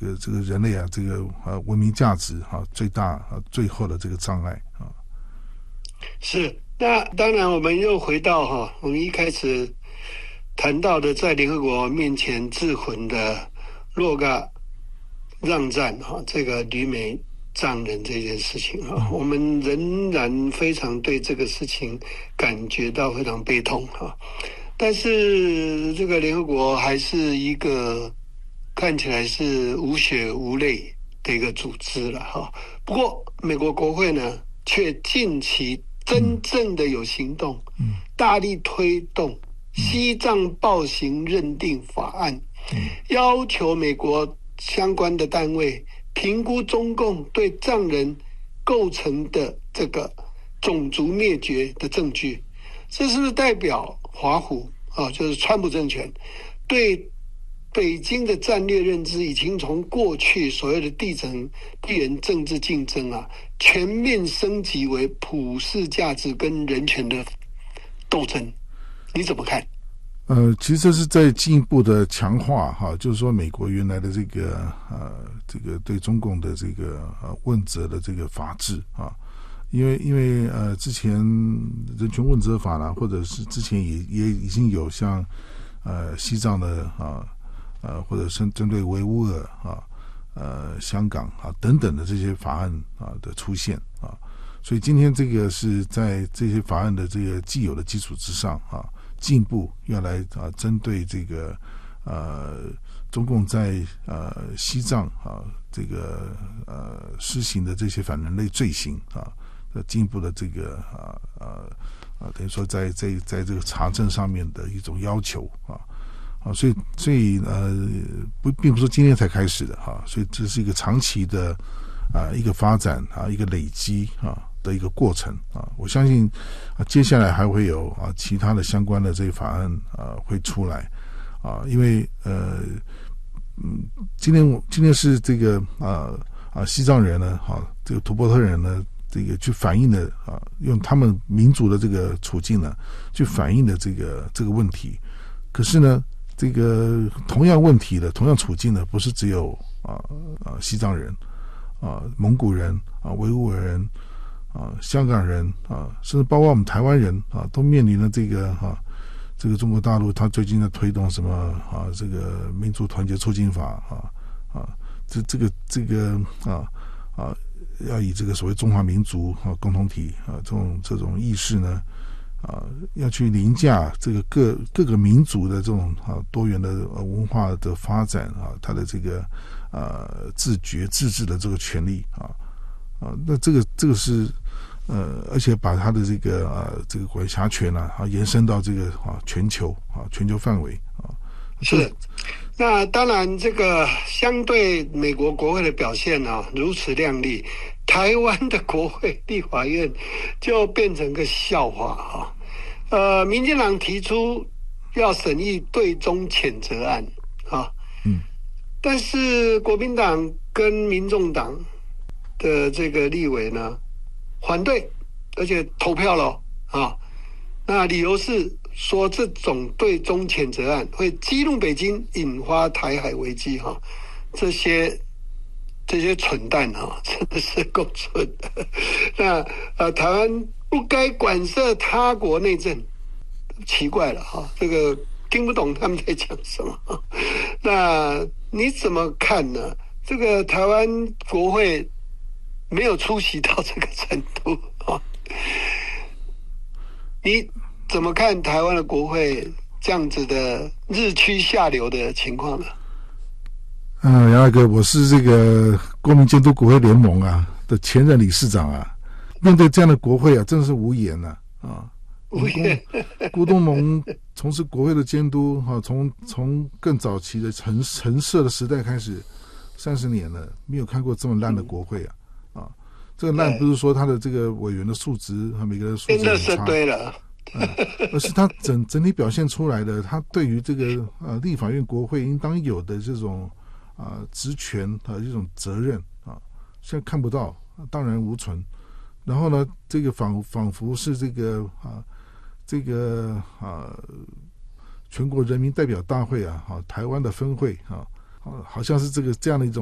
个人类啊这个文明价值最大最后的这个障碍啊。 是，那当然我们又回到我们一开始谈到的在联合国面前自刎的洛嘎让战这个旅美藏人这件事情我们仍然非常对这个事情感觉到非常悲痛但是这个联合国还是一个看起来是无血无泪的一个组织了不过美国国会呢却近期真正的有行动大力推动西藏暴行认定法案要求美国相关的单位评估中共对藏人构成的这个种族灭绝的证据，这是不是代表华府就是川普政权对北京的战略认知已经从过去所谓的地缘政治竞争全面升级为普世价值跟人权的斗争？你怎么看？ 其实这是在进一步的强化就是说美国原来的这个对中共的这个问责的这个法制因为之前人权问责法啦，或者是之前也已经有像西藏的或者是针对维吾尔香港等等的这些法案的出现所以今天这个是在这些法案的这个既有的基础之上进一步要来针对这个中共在西藏这个施行的这些反人类罪行进一步的这个等于说在这个查证上面的一种要求所以并不是说今天才开始的所以这是一个长期的一个发展一个累积的一个过程我相信接下来还会有其他的相关的这个法案会出来因为今天是这个西藏人呢这个土伯特人呢这个去反映的用他们民族的这个处境呢去反映的这个问题，可是呢这个同样问题的同样处境的不是只有西藏人蒙古人维吾尔人香港人甚至包括我们台湾人都面临了这个中国大陆他最近在推动什么这个民族团结促进法这个要以这个所谓中华民族共同体这种意识呢要去凌驾这个各个民族的这种多元的文化的发展它的这个自觉自治的这个权利那这个是而且把它的这个管辖权延伸到这个全球范围是。那当然这个相对美国国会的表现如此亮丽，台湾的国会立法院就变成个笑话民进党提出要审议对中谴责案但是国民党跟民众党的这个立委呢反对，而且投票了那理由是说这种对中谴责案会激怒北京，引发台海危机这些蠢蛋真的是够蠢的那台湾不该管涉他国内政，奇怪了这个听不懂他们在讲什么那你怎么看呢？这个台湾国会没有出席到这个程度你怎么看台湾的国会这样子的日趋下流的情况呢？ 杨大哥，我是这个国民监督国会联盟的前任理事长面对这样的国会真的是无言无言。 辜东盟从事国会的监督从更早期的陈设的时代开始30年了，没有看过这么烂的国会这个烂不是说他的这个委员的素质每个人的素质很差， 真的是对了而是他整体表现出来的他对于这个立法院国会应当有的这种职权这种责任现在看不到，荡然无存。然后呢这个仿佛是这个全国人民代表大会台湾的分会好像是这样的一种